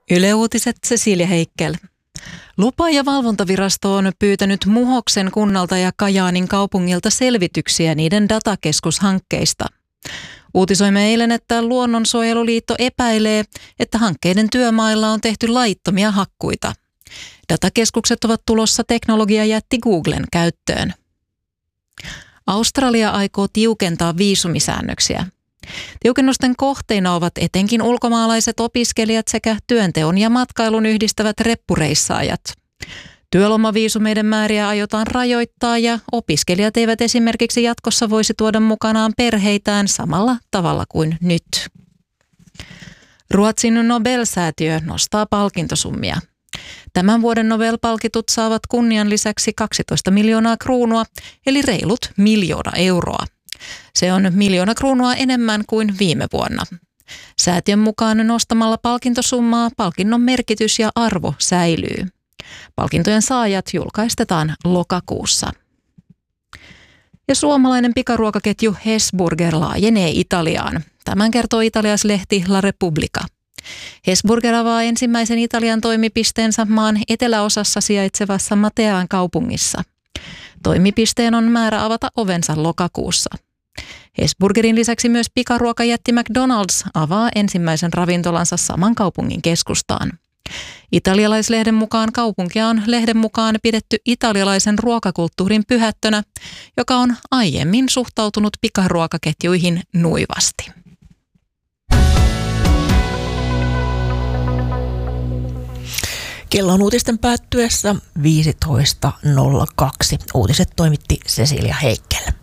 Yle Uutiset, Cecilia Heikkel. Lupa- ja valvontavirasto on pyytänyt Muhoksen kunnalta ja Kajaanin kaupungilta selvityksiä niiden datakeskushankkeista. Uutisoimme eilen, että Luonnonsuojeluliitto epäilee, että hankkeiden työmailla on tehty laittomia hakkuita. Datakeskukset ovat tulossa teknologiajätti Googlen käyttöön. Australia aikoo tiukentaa viisumisäännöksiä. Tiukennusten kohteina ovat etenkin ulkomaalaiset opiskelijat sekä työnteon ja matkailun yhdistävät reppureissaajat. Työlomaviisumeiden määriä aiotaan rajoittaa ja opiskelijat eivät esimerkiksi jatkossa voisi tuoda mukanaan perheitään samalla tavalla kuin nyt. Ruotsin Nobel-säätiö nostaa palkintosummia. Tämän vuoden Nobel-palkitut saavat kunnian lisäksi 12 miljoonaa kruunua, eli reilut 1 miljoona euroa. Se on 1 miljoona kruunua enemmän kuin viime vuonna. Säätiön mukaan nostamalla palkintosummaa palkinnon merkitys ja arvo säilyy. Palkintojen saajat julkaistetaan lokakuussa. Ja suomalainen pikaruokaketju Hesburger laajenee Italiaan. Tämän kertoo italialaislehti La Repubblica. Hesburger avaa ensimmäisen Italian toimipisteensä maan eteläosassa sijaitsevassa Matean kaupungissa. Toimipisteen on määrä avata ovensa lokakuussa. Hesburgerin lisäksi myös pikaruokajätti McDonald's avaa ensimmäisen ravintolansa saman kaupungin keskustaan. Italialaislehden mukaan kaupunkia on lehden mukaan pidetty italialaisen ruokakulttuurin pyhättönä, joka on aiemmin suhtautunut pikaruokaketjuihin nuivasti. Kello on uutisten päättyessä 15.02. Uutiset toimitti Cecilia Heikkel.